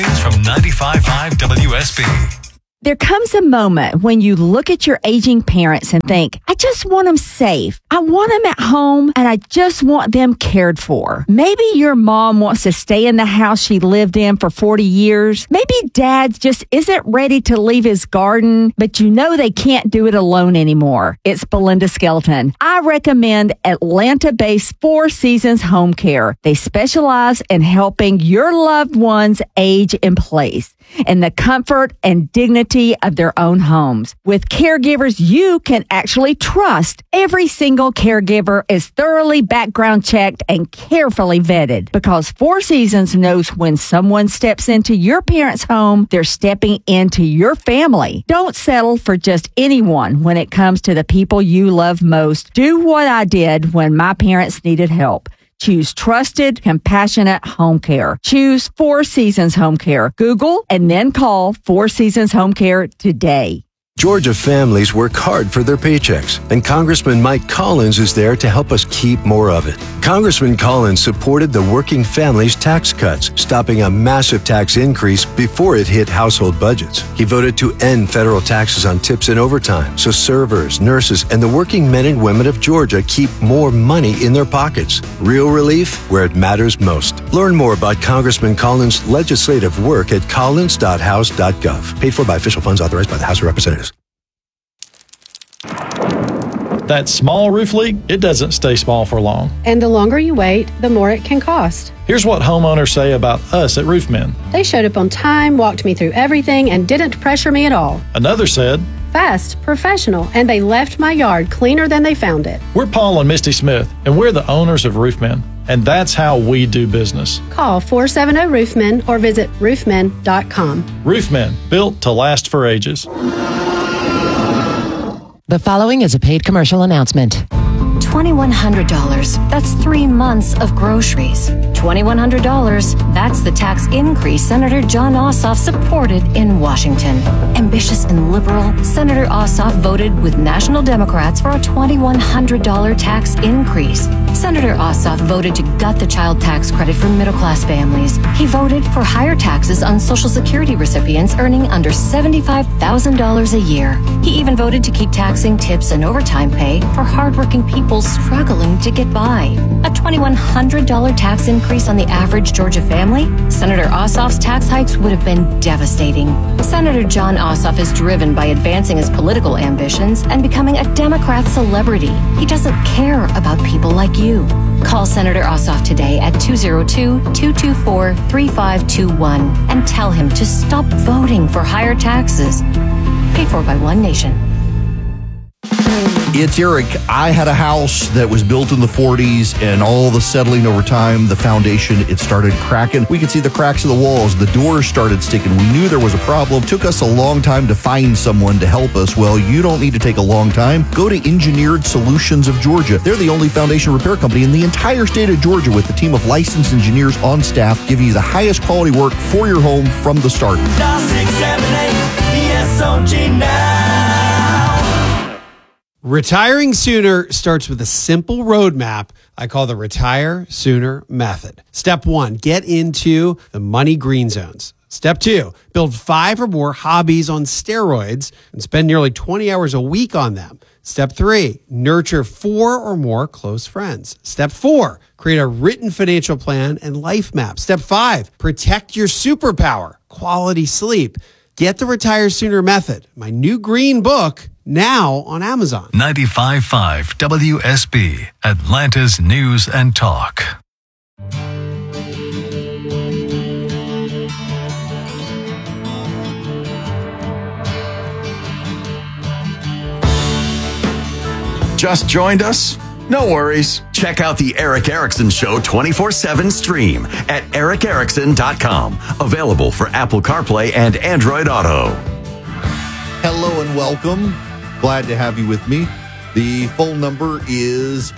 From 95.5 WSB. There comes a moment when you look at your aging parents and think, I just want them safe. I want them at home and I just want them cared for. Maybe your mom wants to stay in the house she lived in for 40 years. Maybe dad just isn't ready to leave his garden, but you know they can't do it alone anymore. It's Belinda Skelton. I recommend Atlanta-based Four Seasons Home Care. They specialize in helping your loved ones age in place in the comfort and dignity of their own homes. With caregivers you can actually trust, every single caregiver is thoroughly background checked and carefully vetted because Four Seasons knows when someone steps into your parents' home, they're stepping into your family. Don't settle for just anyone when it comes to the people you love most. Do what I did when my parents needed help. Choose trusted, compassionate home care. Choose Four Seasons Home Care. Google and then call Four Seasons Home Care today. Georgia families work hard for their paychecks, and Congressman Mike Collins is there to help us keep more of it. Congressman Collins supported the working families tax cuts, stopping a massive tax increase before it hit household budgets. He voted to end federal taxes on tips and overtime, so servers, nurses, and the working men and women of Georgia keep more money in their pockets. Real relief where it matters most. Learn more about Congressman Collins' legislative work at collins.house.gov. Paid for by official funds authorized by the House of Representatives. That small roof leak, it doesn't stay small for long. And the longer you wait, the more it can cost. Here's what homeowners say about us at Roofmen. They showed up on time, walked me through everything, and didn't pressure me at all. Another said, fast, professional, and they left my yard cleaner than they found it. We're Paul and Misty Smith, and we're the owners of Roofmen. And that's how we do business. Call 470-ROOFMEN or visit roofmen.com. Roofmen, built to last for ages. The following is a paid commercial announcement. $2,100. That's 3 months of groceries. $2,100. That's the tax increase Senator Jon Ossoff supported in Washington. Ambitious and liberal, Senator Ossoff voted with national Democrats for a $2,100 tax increase. Senator Ossoff voted to gut the child tax credit for middle-class families. He voted for higher taxes on Social Security recipients earning under $75,000 a year. He even voted to keep taxing tips and overtime pay for hardworking people struggling to get by. A $2,100 tax increase on the average Georgia family? Senator Ossoff's tax hikes would have been devastating. Senator Jon Ossoff is driven by advancing his political ambitions and becoming a Democrat celebrity. He doesn't care about people like you. Call Senator Ossoff today at 202-224-3521 and tell him to stop voting for higher taxes. Paid for by One Nation. It's Eric. I had a house that was built in the 40s, and all the settling over time, the foundation, it started cracking. We could see the cracks in the walls. The doors started sticking. We knew there was a problem. Took us a long time to find someone to help us. Well, you don't need to take a long time. Go to Engineered Solutions of Georgia. They're the only foundation repair company in the entire state of Georgia with a team of licensed engineers on staff giving you the highest quality work for your home from the start. Dial 678-ESOG now. Retiring sooner starts with a simple roadmap I call the Retire Sooner Method. Step 1, get into the money green zones. Step 2, build 5 or more hobbies on steroids and spend nearly 20 hours a week on them. Step 3, nurture 4 or more close friends. Step 4, create a written financial plan and life map. Step 5, protect your superpower, quality sleep. Get the Retire Sooner Method, my new green book, now on Amazon. 95.5 WSB, Atlanta's News and Talk. Just joined us? No worries. Check out the Eric Erickson Show 24/7 stream at ericerickson.com. Available for Apple CarPlay and Android Auto. Hello and welcome. Glad to have you with me. The phone number is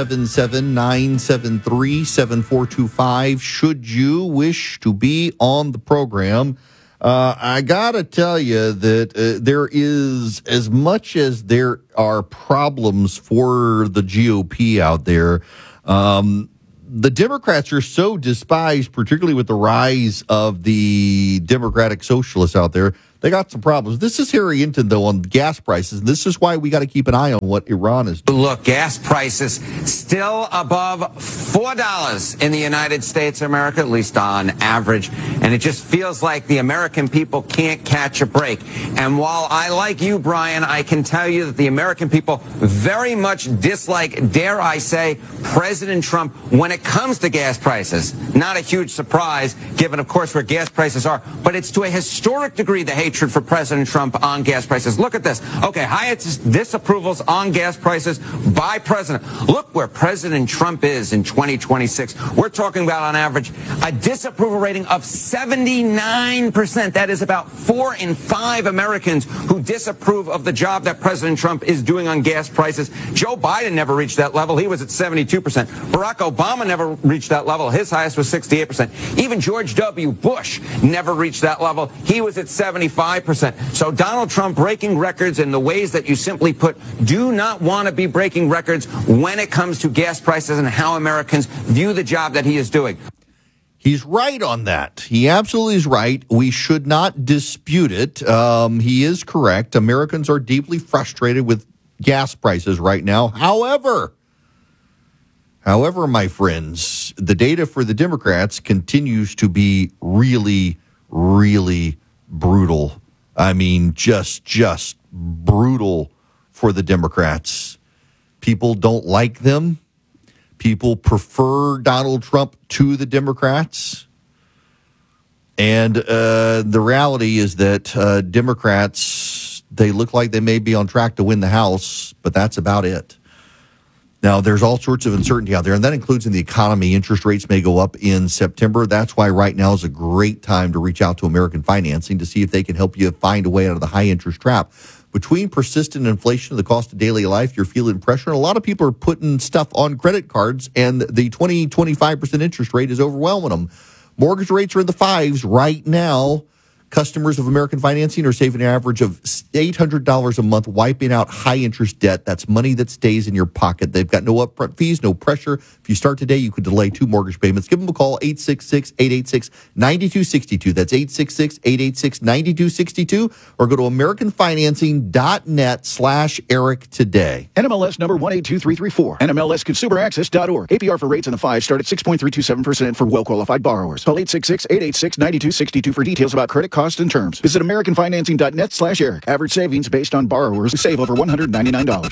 877-973-7425. Should you wish to be on the program, I got to tell you that there is, as much as there are problems for the GOP out there, the Democrats are so despised, particularly with the rise of the Democratic socialists out there. They got some problems. This is Harry Hinton, though, on gas prices. And this is why we got to keep an eye on what Iran is doing. Look, gas prices still above $4 in the United States of America, at least on average. And it just feels like the American people can't catch a break. And while I like you, Brian, I can tell you that the American people very much dislike, dare I say, President Trump when it comes to gas prices. Not a huge surprise, given, of course, where gas prices are. But it's to a historic degree the hatred for President Trump on gas prices. Look at this. Okay, highest disapprovals on gas prices by president. Look where President Trump is in 2026. We're talking about, on average, a disapproval rating of 79%. That is about 4 in 5 Americans who disapprove of the job that President Trump is doing on gas prices. Joe Biden never reached that level. He was at 72%. Barack Obama never reached that level. His highest was 68%. Even George W. Bush never reached that level. He was at 75%. So Donald Trump breaking records in the ways that you simply put do not want to be breaking records when it comes to gas prices and how Americans view the job that he is doing. He's right on that. He absolutely is right. We should not dispute it. He is correct. Americans are deeply frustrated with gas prices right now. However, my friends, the data for the Democrats continues to be really, really brutal. I mean, just brutal for the Democrats. People don't like them. People prefer Donald Trump to the Democrats. And the reality is that Democrats, they look like they may be on track to win the House, but that's about it. Now, there's all sorts of uncertainty out there, and that includes in the economy. Interest rates may go up in September. That's why right now is a great time to reach out to American Financing to see if they can help you find a way out of the high-interest trap. Between persistent inflation and the cost of daily life, you're feeling pressure. And a lot of people are putting stuff on credit cards, and the 20-25% interest rate is overwhelming them. Mortgage rates are in the 5s right now. Customers of American Financing are saving an average of $800 a month, wiping out high-interest debt. That's money that stays in your pocket. They've got no upfront fees, no pressure. If you start today, you could delay 2 mortgage payments. Give them a call, 866-886-9262. That's 866-886-9262. Or go to AmericanFinancing.net/Eric today. NMLS number 182334. NMLSConsumerAccess.org. APR for rates in the 5 start at 6.327% for well-qualified borrowers. Call 866-886-9262 for details about credit costs and terms. Visit AmericanFinancing.net/Eric. Average savings based on borrowers who save over $199.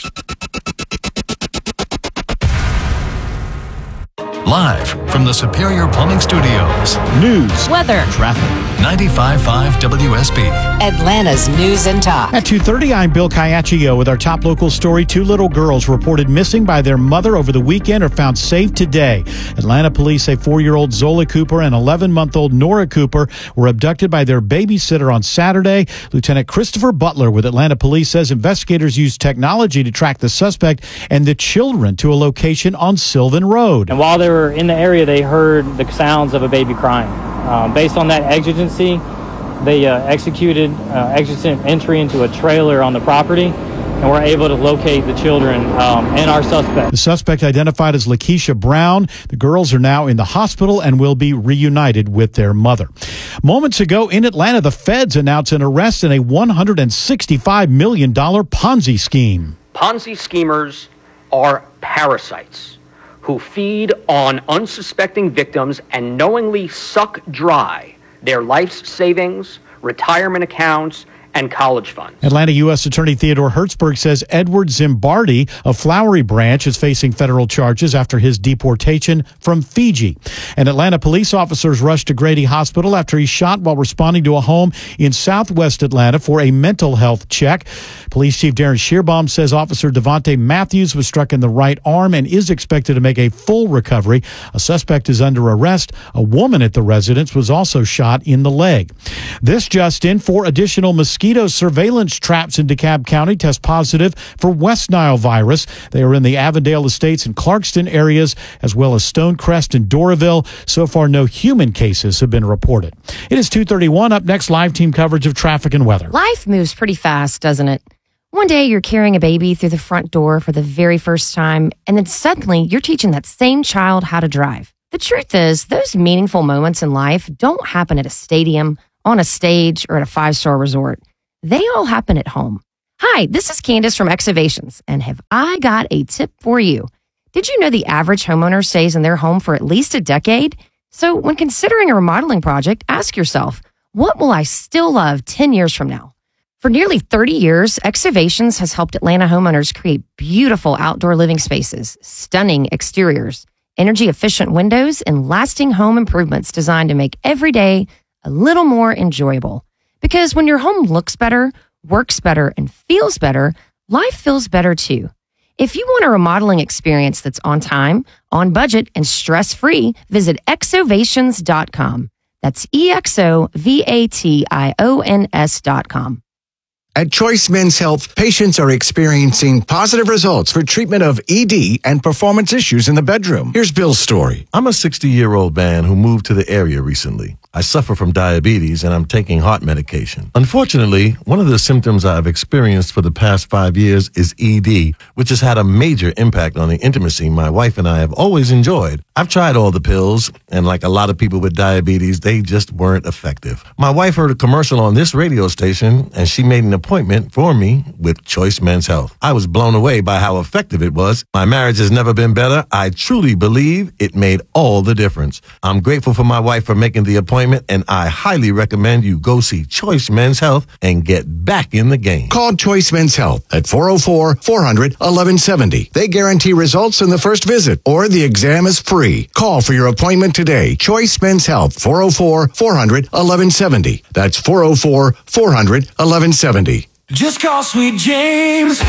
Live from the Superior Plumbing Studios. News, weather, traffic. 95.5 WSB. Atlanta's News and Talk. At 2:30, I'm Bill Caiaccio with our top local story. 2 little girls reported missing by their mother over the weekend are found safe today. Atlanta police say 4-year-old Zola Cooper and 11-month-old Nora Cooper were abducted by their babysitter on Saturday. Lieutenant Christopher Butler with Atlanta police says investigators used technology to track the suspect and the children to a location on Sylvan Road. And while they were in the area, they heard the sounds of a baby crying. Based on that exigency, they executed exigent entry into a trailer on the property and were able to locate the children and our suspect. The suspect identified as Lakeisha Brown. The girls are now in the hospital and will be reunited with their mother. Moments ago in Atlanta, the feds announced an arrest in a $165 million Ponzi scheme. Ponzi schemers are parasites who feed on unsuspecting victims and knowingly suck dry their life's savings, retirement accounts, and college funds. Atlanta U.S. Attorney Theodore Hertzberg says Edward Zimbardi of Flowery Branch is facing federal charges after his deportation from Fiji. And Atlanta police officers rushed to Grady Hospital after he shot while responding to a home in southwest Atlanta for a mental health check. Police Chief Darren Shearbaum says Officer Devontae Matthews was struck in the right arm and is expected to make a full recovery. A suspect is under arrest. A woman at the residence was also shot in the leg. This just in, 4 additional mosquito surveillance traps in DeKalb County test positive for West Nile virus. They are in the Avondale Estates and Clarkston areas, as well as Stonecrest and Doraville. So far, no human cases have been reported. It is 2:31. Up next, live team coverage of traffic and weather. Life moves pretty fast, doesn't it? One day you're carrying a baby through the front door for the very first time, and then suddenly you're teaching that same child how to drive. The truth is, those meaningful moments in life don't happen at a stadium, on a stage, or at a 5-star resort. They all happen at home. Hi, this is Candace from Exovations, and have I got a tip for you? Did you know the average homeowner stays in their home for at least a decade? So when considering a remodeling project, ask yourself, what will I still love 10 years from now? For nearly 30 years, Exovations has helped Atlanta homeowners create beautiful outdoor living spaces, stunning exteriors, energy-efficient windows, and lasting home improvements designed to make every day a little more enjoyable. Because when your home looks better, works better, and feels better, life feels better too. If you want a remodeling experience that's on time, on budget, and stress-free, visit exovations.com. That's EXOVATIONS.com. At Choice Men's Health, patients are experiencing positive results for treatment of ED and performance issues in the bedroom. Here's Bill's story. I'm a 60-year-old man who moved to the area recently. I suffer from diabetes and I'm taking heart medication. Unfortunately, one of the symptoms I've experienced for the past 5 years is ED, which has had a major impact on the intimacy my wife and I have always enjoyed. I've tried all the pills, and like a lot of people with diabetes, they just weren't effective. My wife heard a commercial on this radio station, and she made an appointment for me with Choice Men's Health. I was blown away by how effective it was. My marriage has never been better. I truly believe it made all the difference. I'm grateful for my wife for making the appointment, and I highly recommend you go see Choice Men's Health and get back in the game. Call Choice Men's Health at 404-400-1170. They guarantee results in the first visit, or the exam is free. Call for your appointment today. Choice Men's Health, 404-400-1170. That's 404-400-1170. Just call Sweet James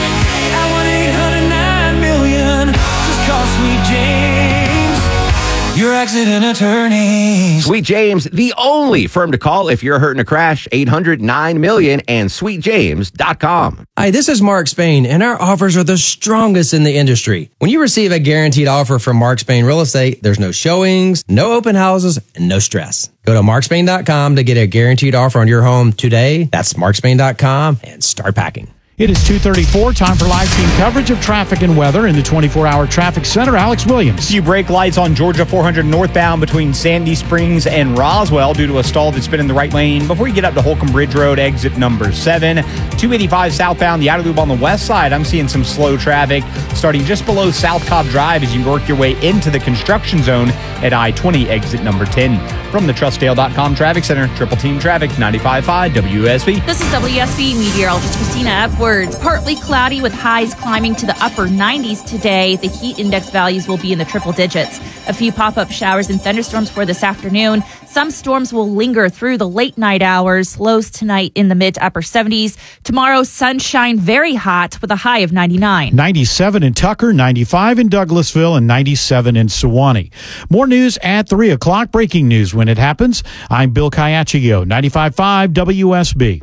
at 1-800-9-million. Just call Sweet James, your accident attorney. Sweet James, the only firm to call if you're hurt in a crash. 800-9-million and sweetjames.com. Hi, this is Mark Spain, and our offers are the strongest in the industry. When you receive a guaranteed offer from Mark Spain Real Estate, there's no showings, no open houses, and no stress. Go to markspain.com to get a guaranteed offer on your home today. That's markspain.com, and start packing. It is 2:34, time for live team coverage of traffic and weather in the 24-hour traffic center. Alex Williams. Few brake lights on Georgia 400 northbound between Sandy Springs and Roswell due to a stall that's been in the right lane. Before you get up to Holcomb Bridge Road, exit number 7. 285 southbound, the outer loop on the west side. I'm seeing some slow traffic starting just below South Cobb Drive as you work your way into the construction zone at I-20, exit number 10. From the Trustdale.com Traffic Center, Triple Team Traffic, 95.5 WSB. This is WSB meteorologist Christina Epworth. Partly cloudy with highs climbing to the upper 90s today. The heat index values will be in the triple digits. A few pop-up showers and thunderstorms for this afternoon. Some storms will linger through the late night hours. Lows tonight in the mid to upper 70s. Tomorrow, sunshine, very hot with a high of 99. 97 in Tucker, 95 in Douglasville, and 97 in Sewanee. More news at 3 o'clock. Breaking news when it happens. I'm Bill Caiaccio, 95.5 WSB.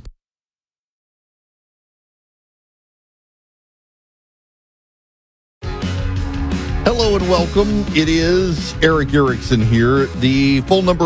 Hello and welcome. It is Eric Erickson here. The phone number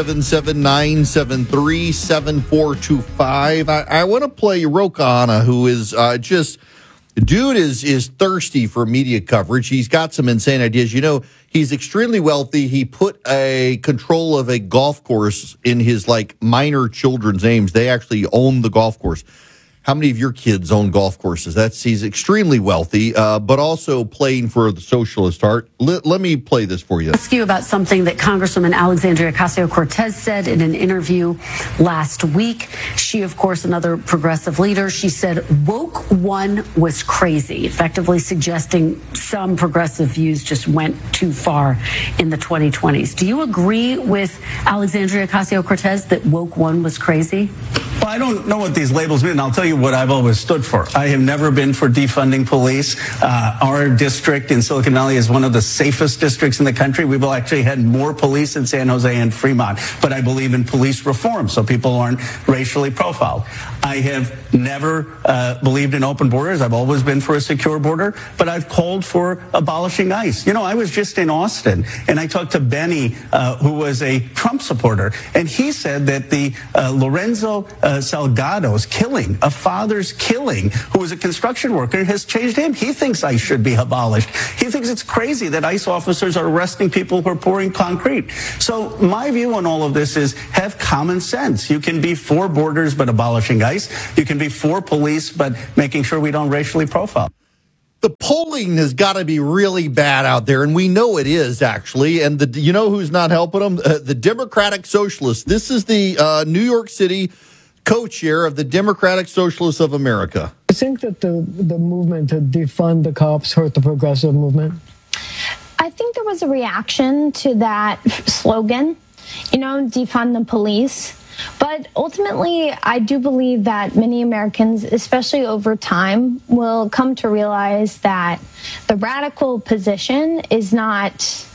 877-973-7425. I want to play Rokana, who is dude is thirsty for media coverage. He's got some insane ideas. You know, he's extremely wealthy. He put a control of a golf course in his minor children's names. They actually own the golf course. How many of your kids own golf courses? He's extremely wealthy, but also playing for the Socialist Party. Let me play this for you. Ask you about something that Congresswoman Alexandria Ocasio-Cortez said in an interview last week. She, of course, another progressive leader. She said woke one was crazy, effectively suggesting some progressive views just went too far in the 2020s. Do you agree with Alexandria Ocasio-Cortez that woke one was crazy? Well, I don't know what these labels mean. I'll tell you what I've always stood for. I have never been for defunding police. Our district in Silicon Valley is one of the safest districts in the country. We've actually had more police in San Jose and Fremont. But I believe in police reform so people aren't racially profiled. I have never believed in open borders. I've always been for a secure border. But I've called for abolishing ICE. You know, I was just in Austin, and I talked to Benny, who was a Trump supporter. And he said that the Lorenzo Salgado's killing, a father's killing, who was a construction worker, has changed him. He thinks ICE should be abolished. He thinks it's crazy that ICE officers are arresting people who are pouring concrete. So my view on all of this is have common sense. You can be for borders but abolishing ICE. You can be for police but making sure we don't racially profile. The polling has got to be really bad out there, and we know it is, actually. And you know who's not helping them? The Democratic Socialists. This is the New York City co-chair of the Democratic Socialists of America. I think that the movement to defund the cops hurt the progressive movement. I think there was a reaction to that slogan, defund the police. But ultimately, I do believe that many Americans, especially over time, will come to realize that the radical position is not,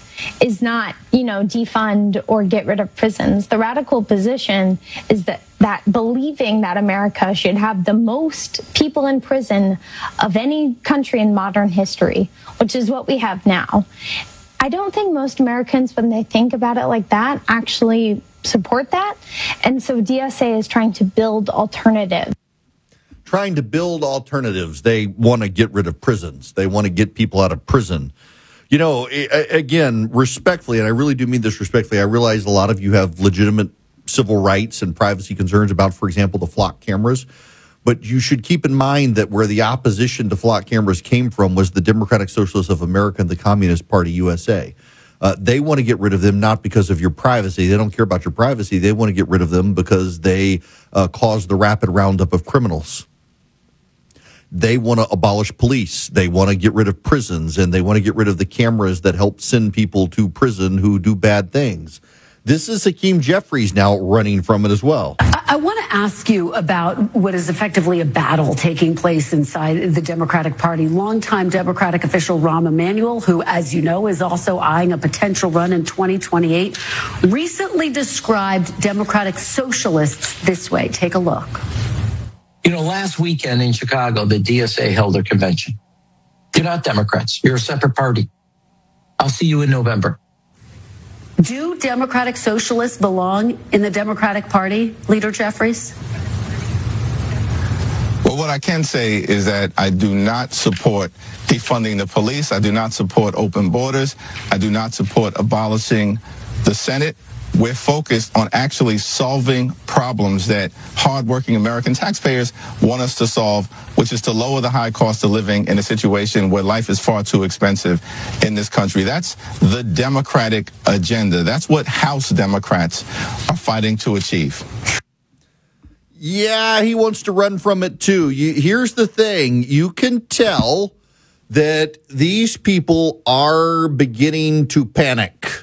defund or get rid of prisons. The radical position is that believing that America should have the most people in prison of any country in modern history, which is what we have now. I don't think most Americans, when they think about it like that, actually support that. And so DSA is trying to build alternatives. Trying to build alternatives. They want to get rid of prisons. They want to get people out of prison. Again, respectfully, and I really do mean this respectfully, I realize a lot of you have legitimate civil rights and privacy concerns about, for example, the flock cameras. But you should keep in mind that where the opposition to flock cameras came from was the Democratic Socialists of America and the Communist Party USA. They want to get rid of them not because of your privacy. They don't care about your privacy. They want to get rid of them because they cause the rapid roundup of criminals. They want to abolish police. They want to get rid of prisons, and they want to get rid of the cameras that help send people to prison who do bad things. This is Hakeem Jeffries now running from it as well. I want to ask you about what is effectively a battle taking place inside the Democratic Party. Longtime Democratic official Rahm Emanuel, who, as you know, is also eyeing a potential run in 2028, recently described Democratic socialists this way. Take a look. Last weekend in Chicago, the DSA held their convention. You're not Democrats. You're a separate party. I'll see you in November. Do Democratic socialists belong in the Democratic Party, Leader Jeffries? Well, what I can say is that I do not support defunding the police. I do not support open borders. I do not support abolishing the Senate. We're focused on actually solving problems that hardworking American taxpayers want us to solve, which is to lower the high cost of living in a situation where life is far too expensive in this country. That's the Democratic agenda. That's what House Democrats are fighting to achieve. Yeah, he wants to run from it too. Here's the thing. You can tell that these people are beginning to panic.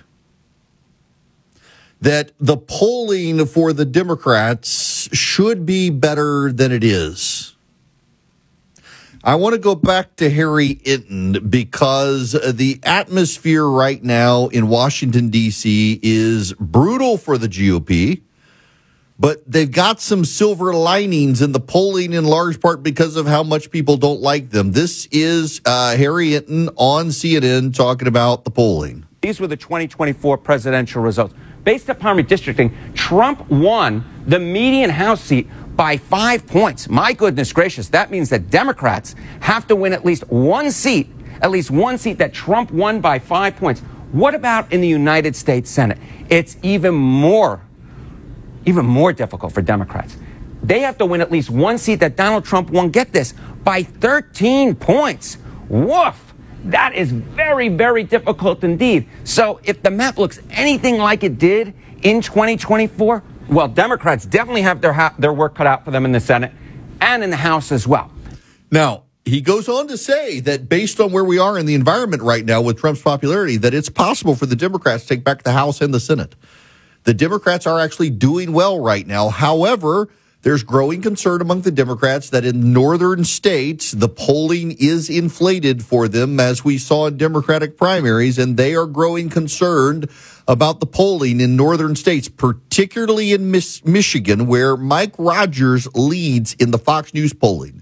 That the polling for the Democrats should be better than it is. I want to go back to Harry Itten because the atmosphere right now in Washington, D.C. is brutal for the GOP, but they've got some silver linings in the polling in large part because of how much people don't like them. This is Harry Itten on CNN talking about the polling. These were the 2024 presidential results. Based upon redistricting, Trump won the median House seat by 5 points. My goodness gracious, that means that Democrats have to win at least one seat that Trump won by 5 points. What about in the United States Senate? It's even more difficult for Democrats. They have to win at least one seat that Donald Trump won, get this, by 13 points. Woof! That is very, very difficult indeed. So if the map looks anything like it did in 2024, well, Democrats definitely have their work cut out for them in the Senate and in the House as well. Now, he goes on to say that based on where we are in the environment right now with Trump's popularity, that it's possible for the Democrats to take back the House and the Senate. The Democrats are actually doing well right now. However, there's growing concern among the Democrats that in northern states, the polling is inflated for them, as we saw in Democratic primaries, and they are growing concerned about the polling in northern states, particularly in Michigan, where Mike Rogers leads in the Fox News polling.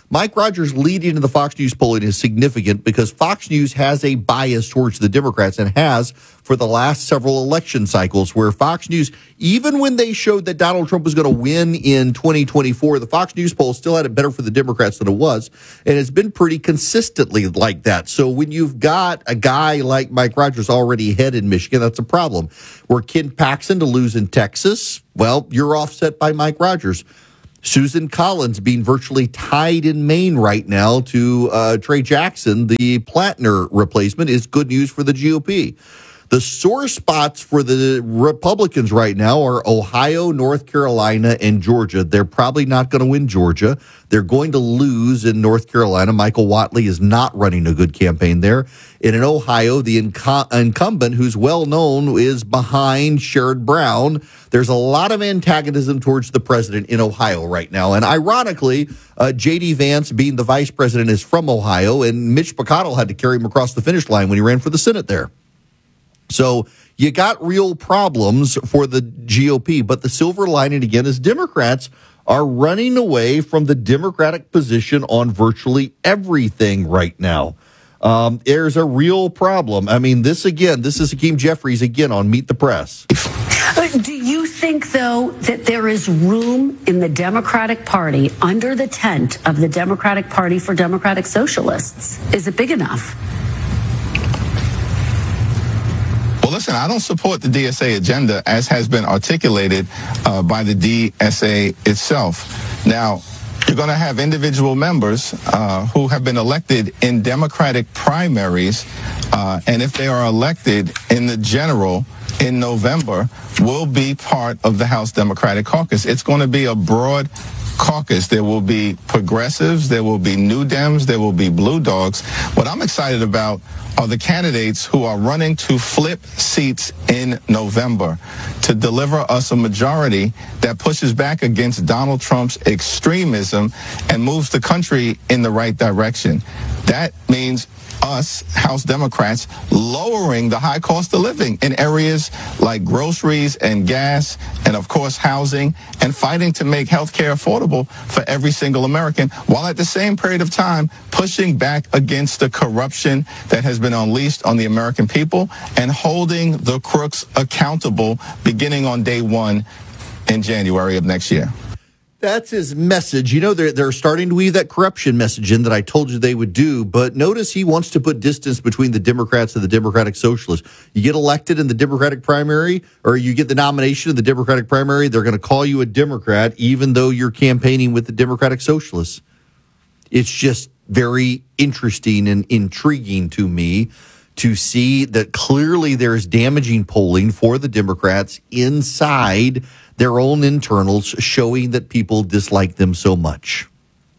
Mike Rogers leading in the Fox News polling is significant because Fox News has a bias towards the Democrats and has for the last several election cycles, where Fox News, even when they showed that Donald Trump was going to win in 2024, the Fox News poll still had it better for the Democrats than it was, and it's been pretty consistently like that. So when you've got a guy like Mike Rogers already ahead in Michigan, that's a problem. Where Ken Paxton to lose in Texas, well, you're offset by Mike Rogers. Susan Collins being virtually tied in Maine right now to Trey Jackson, the Plattner replacement, is good news for the GOP. The sore spots for the Republicans right now are Ohio, North Carolina, and Georgia. They're probably not going to win Georgia. They're going to lose in North Carolina. Michael Whatley is not running a good campaign there. And in Ohio, the incumbent, who's well known, is behind Sherrod Brown. There's a lot of antagonism towards the president in Ohio right now. And ironically, J.D. Vance, being the vice president, is from Ohio, and Mitch McConnell had to carry him across the finish line when he ran for the Senate there. So you got real problems for the GOP, but the silver lining again is Democrats are running away from the Democratic position on virtually everything right now. There's a real problem. I mean, this is Hakeem Jeffries again on Meet the Press. Do you think, though, that there is room in the Democratic Party under the tent of the Democratic Party for Democratic Socialists? Is it big enough? Well, listen, I don't support the DSA agenda as has been articulated by the DSA itself. Now, you're going to have individual members who have been elected in Democratic primaries, and if they are elected in the general in November, will be part of the House Democratic Caucus. It's going to be a broad caucus. There will be progressives, there will be New Dems, there will be Blue Dogs. What I'm excited about are the candidates who are running to flip seats in November to deliver us a majority that pushes back against Donald Trump's extremism and moves the country in the right direction. That means us, House Democrats, lowering the high cost of living in areas like groceries and gas and, of course, housing, and fighting to make health care affordable for every single American, while at the same period of time pushing back against the corruption that has been unleashed on the American people and holding the crooks accountable beginning on day one in January of next year. That's his message. You know, they're starting to weave that corruption message in that I told you they would do. But notice he wants to put distance between the Democrats and the Democratic Socialists. You get elected in the Democratic primary, or you get the nomination in the Democratic primary, they're going to call you a Democrat, even though you're campaigning with the Democratic Socialists. It's just very interesting and intriguing to me to see that clearly there's damaging polling for the Democrats inside their own internals, showing that people dislike them so much.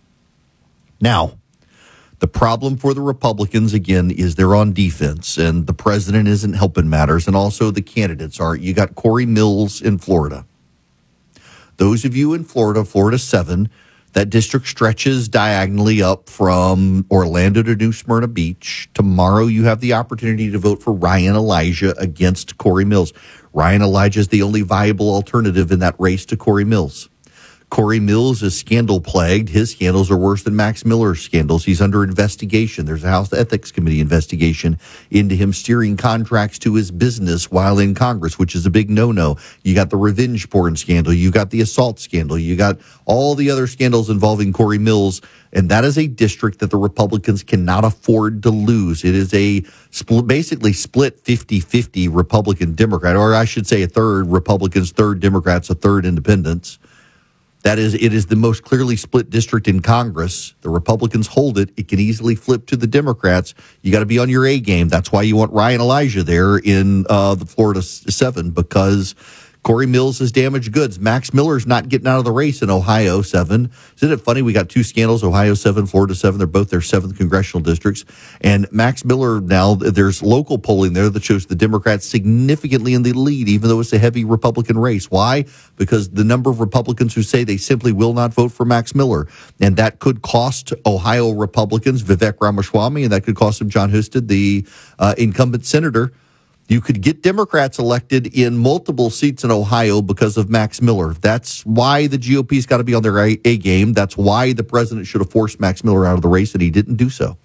Now, the problem for the Republicans, again, is they're on defense, and the president isn't helping matters, and also the candidates are. You got Corey Mills in Florida. Those of you in Florida, Florida 7, that district stretches diagonally up from Orlando to New Smyrna Beach. Tomorrow you have the opportunity to vote for Ryan Elijah against Corey Mills. Ryan Elijah is the only viable alternative in that race to Corey Mills. Corey Mills is scandal-plagued. His scandals are worse than Max Miller's scandals. He's under investigation. There's a House Ethics Committee investigation into him steering contracts to his business while in Congress, which is a big no-no. You got the revenge porn scandal. You got the assault scandal. You got all the other scandals involving Corey Mills, and that is a district that the Republicans cannot afford to lose. It is a basically split 50-50 Republican-Democrat, or I should say a third Republicans, third Democrats, a third independents. It is the most clearly split district in Congress. The Republicans hold it. It can easily flip to the Democrats. You got to be on your A game. That's why you want Ryan Elijah there in the Florida 7, because Corey Mills is damaged goods. Max Miller's not getting out of the race in Ohio 7. Isn't it funny? We got two scandals, Ohio 7, Florida 7. They're both their 7th congressional districts. And Max Miller, now there's local polling there that shows the Democrats significantly in the lead, even though it's a heavy Republican race. Why? Because the number of Republicans who say they simply will not vote for Max Miller. And that could cost Ohio Republicans Vivek Ramaswamy, and that could cost him John Husted, the incumbent senator, You could get Democrats elected in multiple seats in Ohio because of Max Miller. That's why the GOP's got to be on their A game. That's why the president should have forced Max Miller out of the race, and he didn't do so.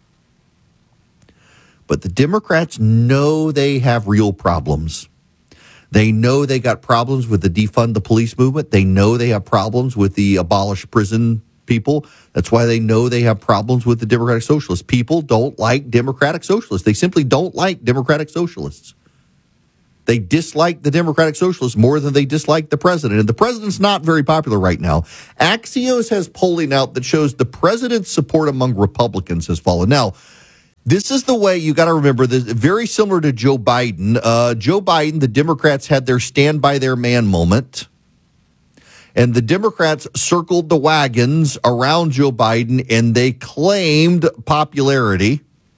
But the Democrats know they have real problems. They know they got problems with the defund the police movement. They know they have problems with the abolish prison people. That's why they know they have problems with the Democratic Socialists. People don't like Democratic Socialists. They simply don't like Democratic Socialists. They dislike the Democratic Socialists more than they dislike the president. And the president's not very popular right now. Axios has polling out that shows the president's support among Republicans has fallen. Now, this is the way you got to remember this. Very similar to Joe Biden. Joe Biden, the Democrats had their stand by their man moment. And the Democrats circled the wagons around Joe Biden, and they claimed popularity.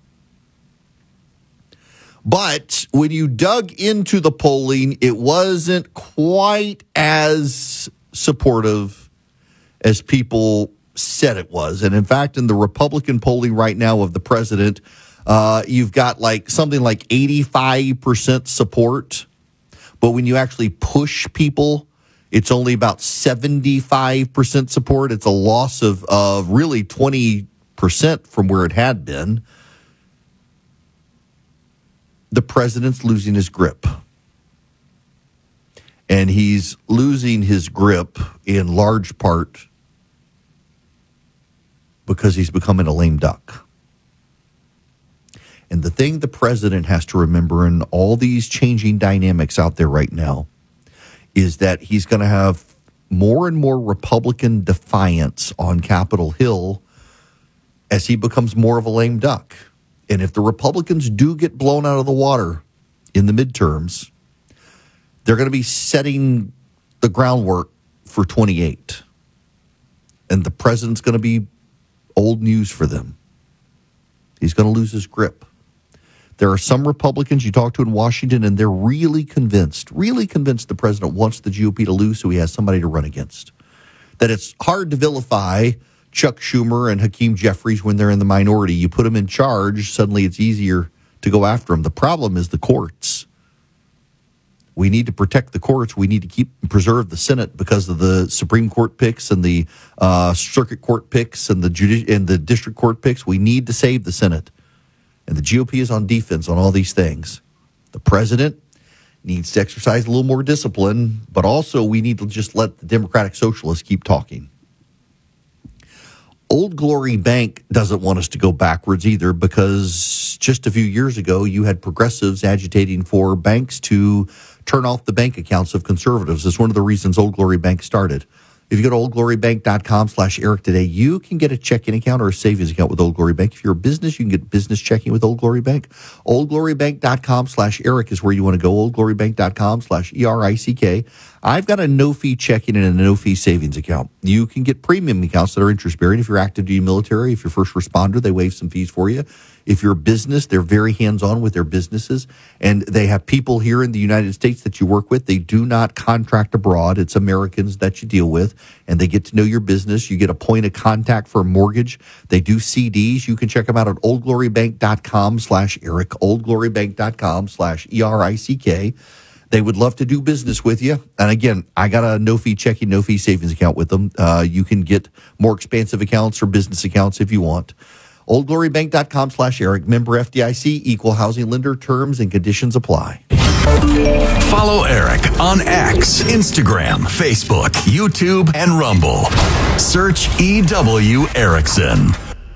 But when you dug into the polling, it wasn't quite as supportive as people said it was. And in fact, in the Republican polling right now of the president, you've got something like 85% support. But when you actually push people, it's only about 75% support. It's a loss of really 20% from where it had been. The president's losing his grip. And he's losing his grip in large part because he's becoming a lame duck. And the thing the president has to remember in all these changing dynamics out there right now is that he's going to have more and more Republican defiance on Capitol Hill as he becomes more of a lame duck. And if the Republicans do get blown out of the water in the midterms, they're going to be setting the groundwork for 28. And the president's going to be old news for them. He's going to lose his grip. There are some Republicans you talk to in Washington, and they're really convinced the president wants the GOP to lose so he has somebody to run against. That it's hard to vilify Chuck Schumer and Hakeem Jeffries when they're in the minority. You put them in charge, suddenly it's easier to go after them. The problem is the courts. We need to protect the courts. We need to keep and preserve the Senate because of the Supreme Court picks and the Circuit Court picks and the District Court picks. We need to save the Senate. And the GOP is on defense on all these things. The president needs to exercise a little more discipline, but also we need to just let the Democratic Socialists keep talking. Old Glory Bank doesn't want us to go backwards either, because just a few years ago, you had progressives agitating for banks to turn off the bank accounts of conservatives. That's one of the reasons Old Glory Bank started. If you go to oldglorybank.com/Eric today, you can get a checking account or a savings account with Old Glory Bank. If you're a business, you can get business checking with Old Glory Bank. Oldglorybank.com/Eric is where you want to go. Oldglorybank.com/ERICK. I've got a no-fee checking and a no-fee savings account. You can get premium accounts that are interest-bearing. If you're active duty military, if you're first responder, they waive some fees for you. If you're a business, they're very hands-on with their businesses, and they have people here in the United States that you work with. They do not contract abroad. It's Americans that you deal with, and they get to know your business. You get a point of contact for a mortgage. They do CDs. You can check them out at oldglorybank.com/Eric, oldglorybank.com/ERICK. They would love to do business with you. And again, I got a no-fee checking, no-fee savings account with them. You can get more expansive accounts or business accounts if you want. oldglorybank.com/Eric, member FDIC, equal housing lender. Terms and conditions apply. Follow Eric on X, Instagram, Facebook, YouTube, and Rumble. Search EW Erickson.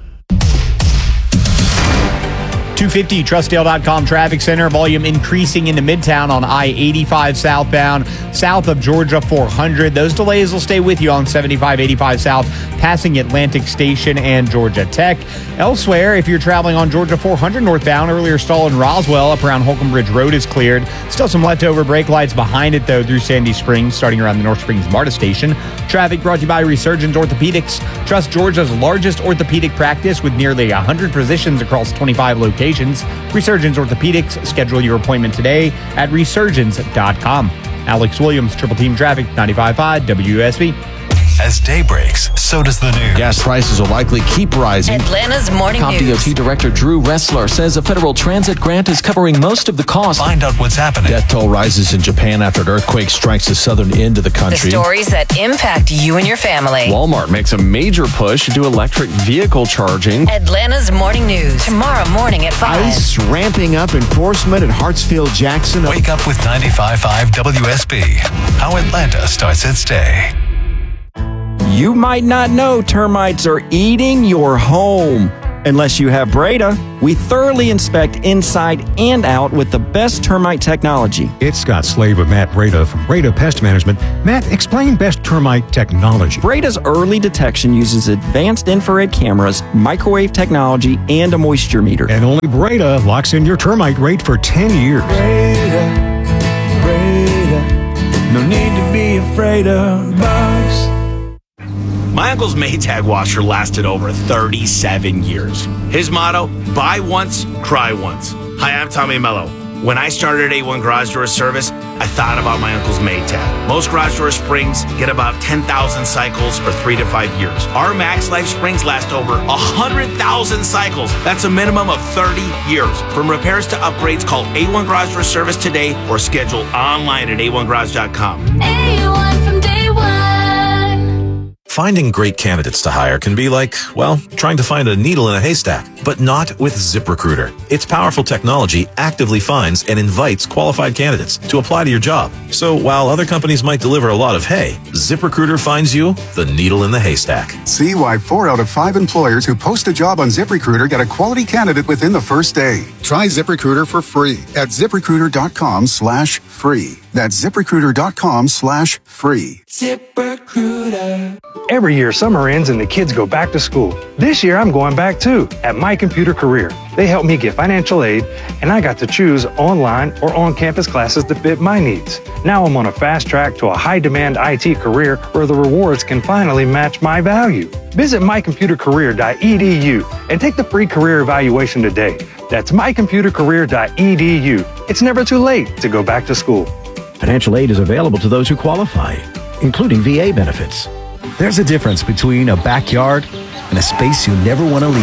250 Trustdale.com traffic center. Volume increasing into Midtown on I-85 southbound, south of Georgia 400. Those delays will stay with you on 75-85 south, passing Atlantic Station and Georgia Tech. Elsewhere, if you're traveling on Georgia 400 northbound, earlier stall in Roswell up around Holcomb Bridge Road is cleared. Still some leftover brake lights behind it, though, through Sandy Springs, starting around the North Springs MARTA station. Traffic brought to you by Resurgence Orthopedics. Trust Georgia's largest orthopedic practice with nearly 100 physicians across 25 locations. Resurgence Orthopedics. Schedule your appointment today at resurgence.com. Alex Williams, Triple Team Traffic, 95.5 WSB. As day breaks, so does the news. Gas prices will likely keep rising. Atlanta's Morning News. CompDOT Director Drew Ressler says a federal transit grant is covering most of the cost. Find out what's happening. Death toll rises in Japan after an earthquake strikes the southern end of the The country. stories that impact you and your family. Walmart makes a major push into electric vehicle charging. Atlanta's Morning News. Tomorrow morning at 5. ICE ramping up enforcement at Hartsfield-Jackson. Wake up with 95.5 WSB. How Atlanta starts its day. You might not know termites are eating your home. Unless you have Breda, we thoroughly inspect inside and out with the best termite technology. It's Scott Slade with Matt Breda from Breda Pest Management. Matt, explain best termite technology. Breda's early detection uses advanced infrared cameras, microwave technology, and a moisture meter. And only Breda locks in your termite rate for 10 years. Breda, no need to be afraid of bugs. My uncle's Maytag washer lasted over 37 years. His motto, buy once, cry once. Hi, I'm Tommy Mello. When I started A1 Garage Door Service, I thought about my uncle's Maytag. Most garage door springs get about 10,000 cycles or 3 to 5 years. Our Max Life springs last over 100,000 cycles. That's a minimum of 30 years. From repairs to upgrades, call A1 Garage Door Service today or schedule online at a1garage.com. A1 from day one. Finding great candidates to hire can be like, well, trying to find a needle in a haystack, but not with ZipRecruiter. Its powerful technology actively finds and invites qualified candidates to apply to your job. So while other companies might deliver a lot of hay, ZipRecruiter finds you the needle in the haystack. See why 4 out of 5 employers who post a job on ZipRecruiter get a quality candidate within the first day. Try ZipRecruiter for free at ZipRecruiter.com/free. That's ZipRecruiter.com/free. ZipRecruiter. Every year, summer ends and the kids go back to school. This year, I'm going back too at My Computer Career. They helped me get financial aid, and I got to choose online or on-campus classes to fit my needs. Now I'm on a fast track to a high-demand IT career where the rewards can finally match my value. Visit mycomputercareer.edu and take the free career evaluation today. That's mycomputercareer.edu. It's never too late to go back to school. Financial aid is available to those who qualify, including VA benefits. There's a difference between a backyard and a space you never want to leave.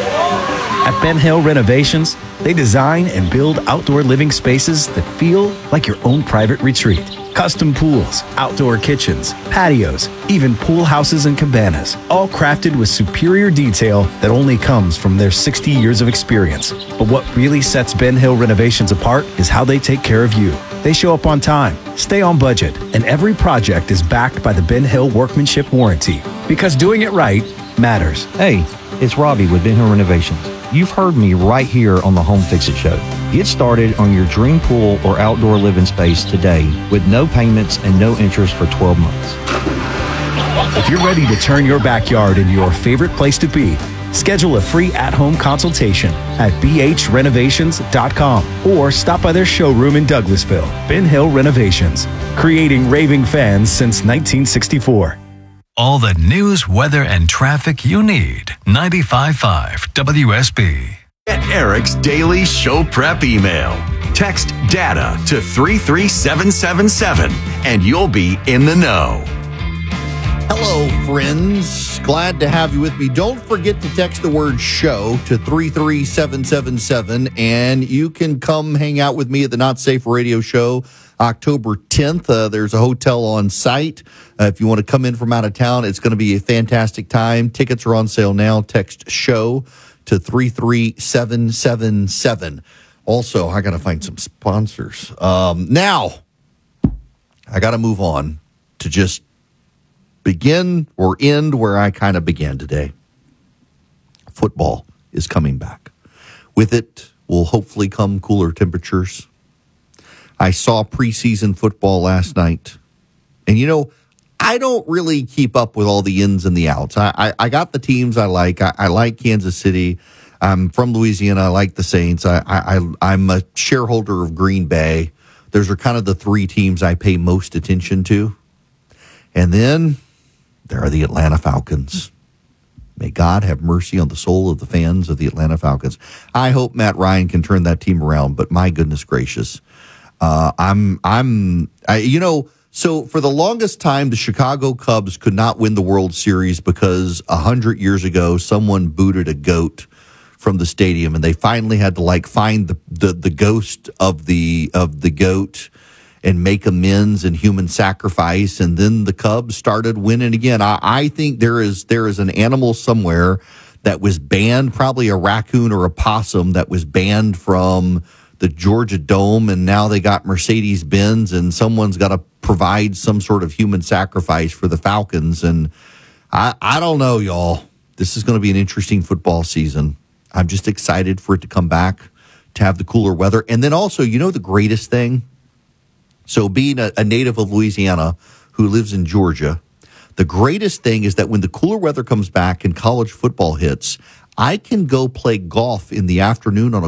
At Ben Hill Renovations, they design and build outdoor living spaces that feel like your own private retreat. Custom pools, outdoor kitchens, patios, even pool houses and cabanas, all crafted with superior detail that only comes from their 60 years of experience. But what really sets Ben Hill Renovations apart is how they take care of you. They show up on time, stay on budget, and every project is backed by the Ben Hill Workmanship Warranty. Because doing it right matters. Hey, it's Robbie with Ben Hill Renovations. You've heard me right here on the Home Fix It Show. Get started on your dream pool or outdoor living space today with no payments and no interest for 12 months. If you're ready to turn your backyard into your favorite place to be, schedule a free at-home consultation at bhrenovations.com or stop by their showroom in Douglasville. Ben Hill Renovations, creating raving fans since 1964. All the news, weather, and traffic you need. 95.5 WSB. Get Eric's daily show prep email. Text DATA to 33777 and you'll be in the know. Hello, friends. Glad to have you with me. Don't forget to text the word show to 33777 and you can come hang out with me at the Not Safe Radio Show October 10th. There's a hotel on site. If you want to come in from out of town, it's going to be a fantastic time. Tickets are on sale now. Text show to 33777. Also, I got to find some sponsors. Now, I got to move on to just begin or end where I kind of began today. Football is coming back. With it will hopefully come cooler temperatures. I saw preseason football last night. And, you know, I don't really keep up with all the ins and the outs. I got the teams I like. I like Kansas City. I'm from Louisiana. I like the Saints. I'm a shareholder of Green Bay. Those are kind of the three teams I pay most attention to. And then there are the Atlanta Falcons. May God have mercy on the soul of the fans of the Atlanta Falcons. I hope Matt Ryan can turn that team around, but my goodness gracious. So for the longest time, the Chicago Cubs could not win the World Series because 100 years ago, someone booted a goat from the stadium, and they finally had to find the ghost of the goat and make amends and human sacrifice. And then the Cubs started winning again. I think there is an animal somewhere that was banned, probably a raccoon or a possum that was banned from the Georgia Dome, and now they got Mercedes-Benz, and someone's got to provide some sort of human sacrifice for the Falcons. And I don't know, y'all. This is going to be an interesting football season. I'm just excited for it to come back, to have the cooler weather. And then also, the greatest thing? So being a native of Louisiana who lives in Georgia, the greatest thing is that when the cooler weather comes back and college football hits, I can go play golf in the afternoon on a